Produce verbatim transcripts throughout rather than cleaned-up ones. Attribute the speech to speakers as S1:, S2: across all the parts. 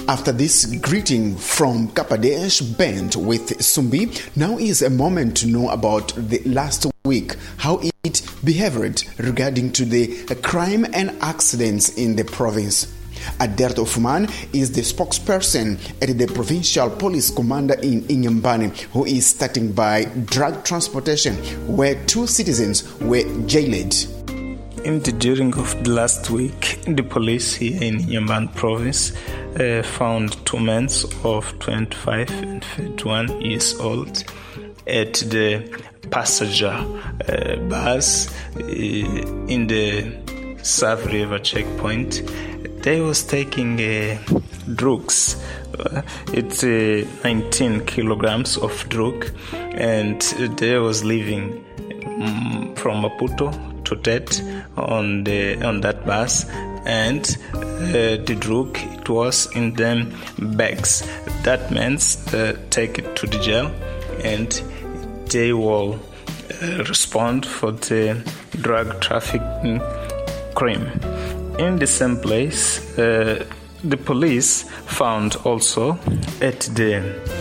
S1: After this greeting from Kapadesh Band with Sumbi, now is a moment to know about the last week, how it behaved regarding to the crime and accidents in the province. Aderto Ofuman is the spokesperson at the Provincial Police Commander in Inyambane, who is starting by drug transportation, where two citizens were jailed.
S2: In the during of the last week, the police here in Inyambane province uh, found two men of twenty-five and thirty-one years old at the passenger uh, bus uh, in the South River checkpoint. They was taking uh, drugs. Uh, it's uh, nineteen kilograms of drug, and they was leaving um, from Maputo to Tet on the on that bus, and uh, the drug it was in them bags. That means uh, take it to the jail, and they will uh, respond for the drug trafficking crime. In the same place, uh, the police found also at the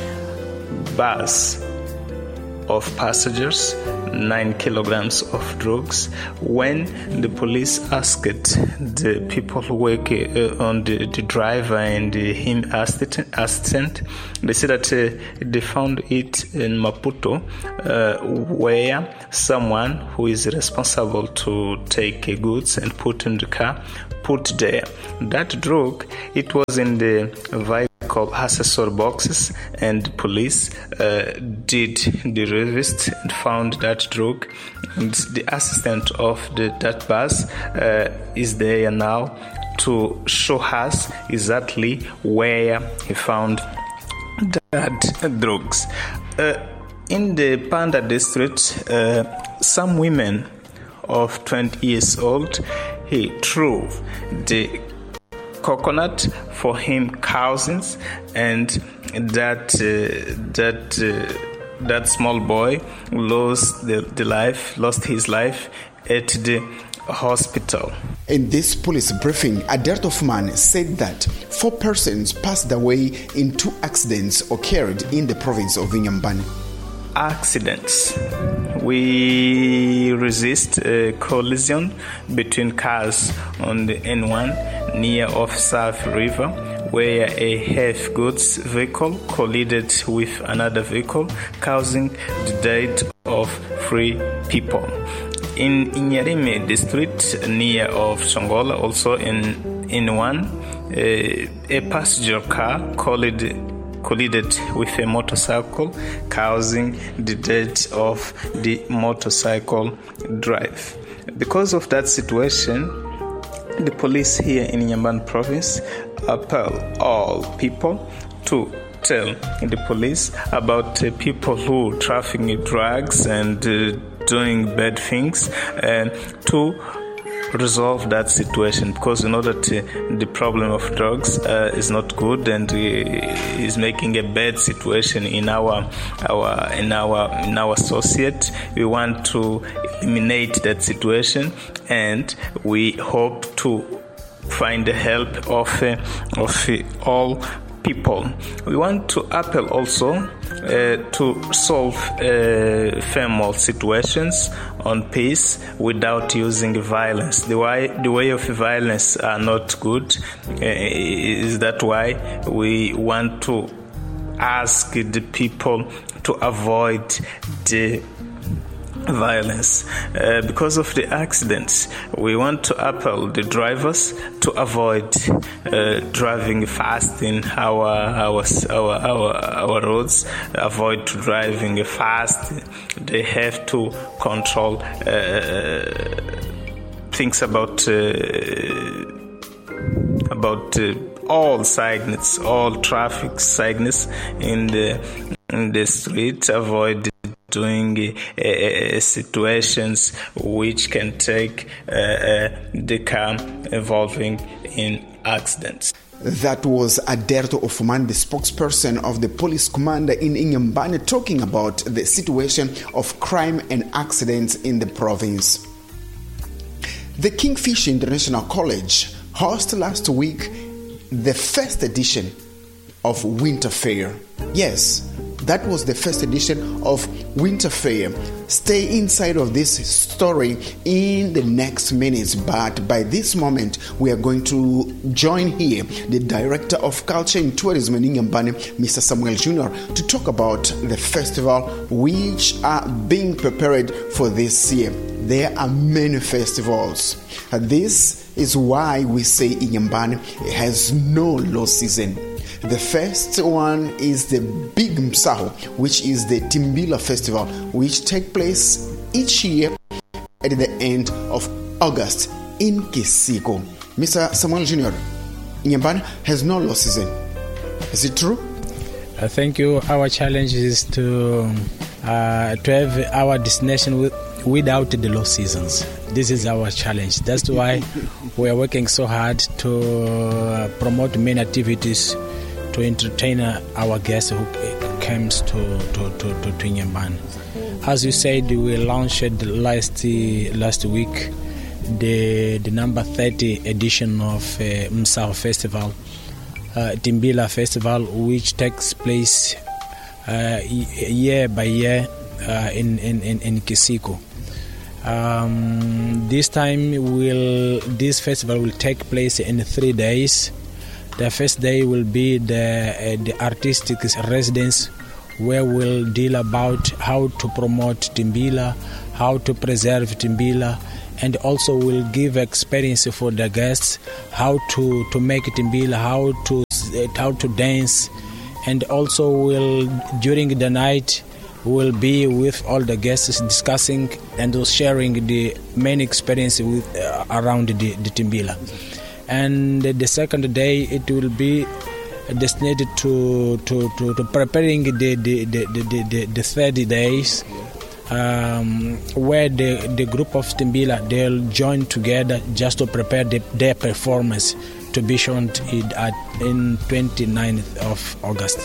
S2: bus of passengers nine kilograms of drugs. When the police asked the people who work uh, on the, the driver and the him assistant, they said that uh, they found it in Maputo, uh, where someone who is responsible to take uh, goods and put in the car put there. That drug, it was in the vehicle accessory boxes, and the police uh, did the revist and found that drug. And the assistant of the that bus uh, is there now to show us exactly where he found that drugs. Uh, in the Panda district, uh, some women of twenty years old, he threw the coconut for him cousins, and that uh, that uh, that small boy lost the, the life, lost his life at the hospital.
S1: In this police briefing, Aderto Ofuman said that four persons passed away in two accidents occurred in the province of Inyambane.
S2: Accidents. We resist a collision between cars on the N one near of South River, where a heavy goods vehicle collided with another vehicle, causing the death of three people. In Inyarime district near of Songola, also in N one, a, a passenger car collided collided with a motorcycle, causing the death of the motorcycle driver. Because of that situation, the police here in Inyambane province appel all people to tell the police about uh, people who traffic drugs and uh, doing bad things, and to resolve that situation, because you know that uh, the problem of drugs uh, is not good, and uh, is making a bad situation in our our in our in our society. We want to eliminate that situation, and we hope to find the help of uh, of uh, all people. We want to appeal also uh, to solve uh, family situations on peace without using violence. The way the way of violence are not good. Uh, is that why we want to ask the people to avoid the violence. Uh, because of the accidents, we want to appeal the drivers to avoid uh, driving fast in our our our our, our roads. Avoid driving fast. They have to control uh, things about uh, about uh, all signals, all traffic signals in the in the street. Avoid doing uh, uh, situations which can take uh, uh, the car involving in accidents.
S1: That was Aderto Ofuman, the spokesperson of the police commander in Inyambane, talking about the situation of crime and accidents in the province. The Kingfisher International College hosted last week the first edition of Winter Fair. Yes, that was the first edition of Winter Fair. Stay inside of this story in the next minutes, but by this moment, we are going to join here the Director of Culture and Tourism in Inyambane, Mister Samuel Junior, to talk about the festival which are being prepared for this year. There are many festivals. This is why we say Inyambane has no low season. The first one is the Big Msaho, which is the Timbila Festival, which takes place each year at the end of August in Kisiko. Mister Samuel Junior, Inyambane has no low season. Is it true?
S3: Uh, thank you. Our challenge is to uh, to have our destination with, without the low seasons. This is our challenge. That's why we are working so hard to uh, promote many activities to entertain our guests who comes to to to, to, to Inyambane. As you said, we launched last last week the the number thirty edition of uh, Msaho Festival, uh, Timbila Festival, which takes place uh, year by year uh, in, in in in Kisiko. Um, this time, will this festival will take place in three days. The first day will be the uh, the artistic residence, where we'll deal about how to promote Timbila, how to preserve Timbila, and also we'll give experience for the guests how to, to make Timbila, how to uh, how to dance, and also we'll during the night we'll be with all the guests discussing and sharing the main experience with uh, around the, the Timbila. And the second day it will be destined to to, to, to preparing the the, the, the, the, the thirty days, um, where the, the group of Timbila, they'll join together just to prepare the, their performance to be shown in, at, in twenty-ninth of August.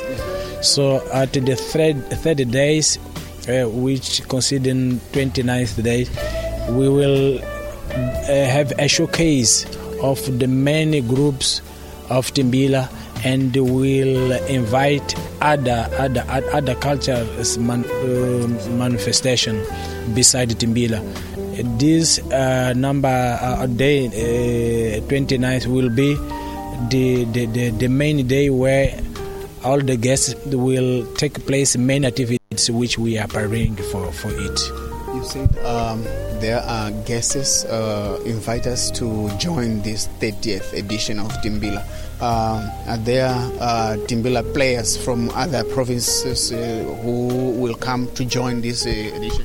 S3: So at the third, thirty days, uh, which consider twenty-ninth day, we will uh, have a showcase of the many groups of Timbila, and will invite other other other cultures man, uh, manifestation beside Timbila. This uh, number uh, day uh, twenty-ninth will be the, the, the, the main day where all the guests will take place, main activities which we are preparing for, for it.
S1: You said um, there are guests uh, invite us to join this thirtieth edition of Timbila. Um, are there uh, Timbila players from other provinces uh, who will come to join this uh, edition?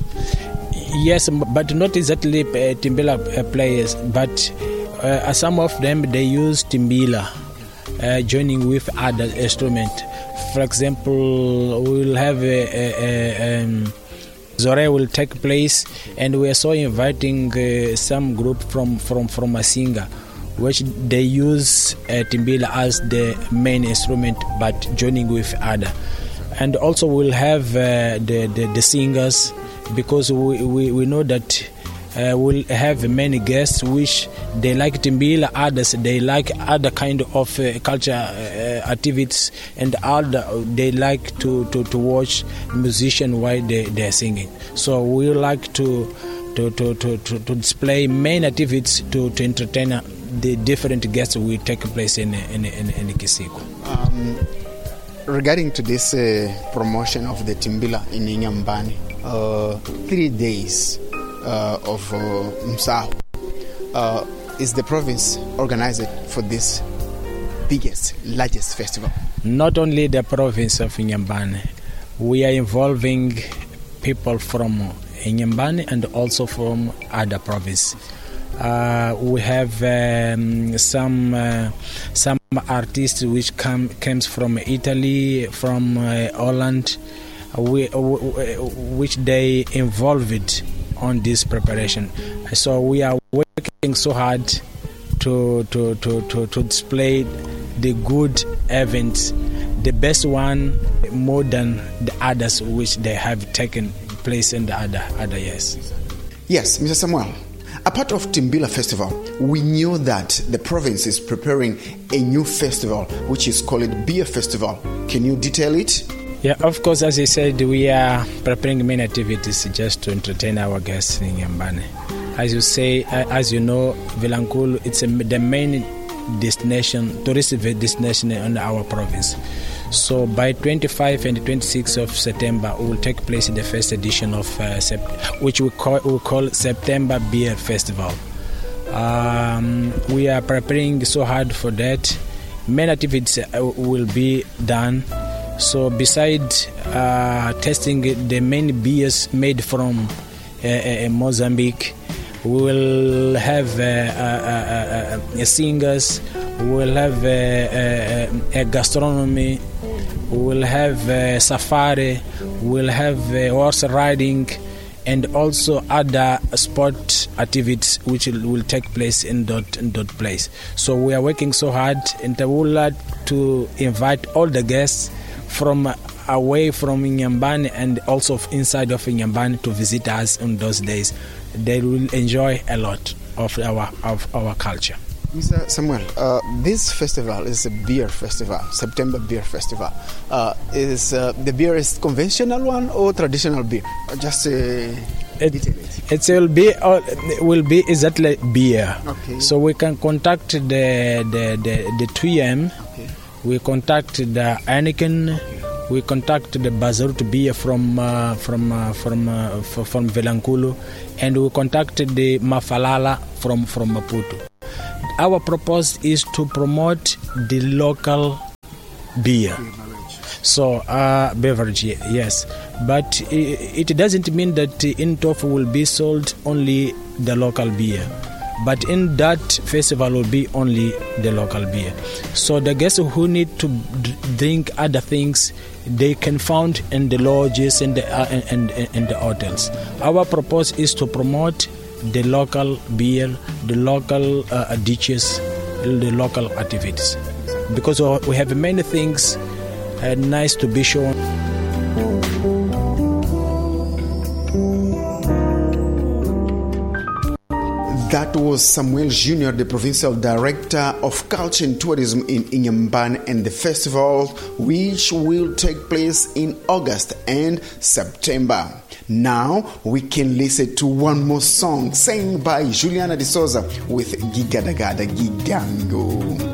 S3: Yes, but not exactly uh, Timbila uh, players, but uh, some of them they use Timbila, uh, joining with other instruments. For example, we will have a, a, a um, Zore will take place, and we are so inviting uh, some group from from from Masinga, which they use uh, Timbila as the main instrument, but joining with other. And also we'll have uh, the, the the singers, because we, we, we know that uh, we'll have many guests which they like Timbila, others they like other kind of uh, culture uh, activities, and other they like to, to, to watch musicians while they, they're singing. So we like to to, to, to, to, to display main activities to, to entertain the different guests will take place in in, in, in Kisiko.
S1: Um, regarding to this uh, promotion of the Timbila in Inyambane, uh, three days uh, of uh, Msaho, uh, is the province organized for this biggest, largest festival?
S3: Not only the province of Inyambane, we are involving people from Inyambane and also from other provinces. Uh, we have um, some uh, some artists which come comes from Italy, from uh, Holland, we, which they involved on this preparation. So we are working so hard to to, to, to, to display the good events, the best one more than the others which they have taken place in the other other years.
S1: Yes, Mister Samuel. Apart of Timbila Festival, we knew that the province is preparing a new festival, which is called Beer Festival. Can you detail it?
S3: Yeah, of course, as I said, we are preparing many activities just to entertain our guests in Nyambane. As you say, as you know, Vilankulu, it's a, the main destination, tourist destination in our province. So by twenty-fifth and twenty-sixth of September, we will take place in the first edition of uh, sept- which we call, we call September Beer Festival. Um, we are preparing so hard for that. Many activities will be done. So besides uh, testing the main beers made from uh, uh, Mozambique, we will have uh, uh, uh, uh, singers, we will have uh, uh, uh, gastronomy, we will have uh, safari, we will have uh, horse riding, and also other sport activities which will, will take place in that, in that place. So we are working so hard, and I would like to invite all the guests from away from Nyambane and also inside of Nyambane to visit us on those days. They will enjoy a lot of our of our culture.
S1: Mister Samuel, uh, this festival is a beer festival, September Beer Festival. Uh, is uh, the beer is conventional one or traditional beer? Just uh,
S3: it, it will be uh, will be exactly beer.
S1: Okay.
S3: So we can contact the the the, the two M.
S1: Okay.
S3: We contact the Anakin. We contact the Bazarut beer from uh, from uh, from uh, from Vilankulu, and we contact the Mafalala from from Maputo. Our purpose is to promote the local beer. So uh, beverage, yes, but it, it doesn't mean that in Tofu will be sold only the local beer. But in that festival will be only the local beer. So the guests who need to drink other things, they can find in the lodges and the, uh, and, and, and the hotels. Our purpose is to promote the local beer, the local uh, dishes, the local activities. Because we have many things uh, nice to be shown.
S1: That was Samuel Junior, the Provincial Director of Culture and Tourism in Nyambane, and the festival which will take place in August and September. Now we can listen to one more song sang by Juliana de Souza with Gigadagada Gigango.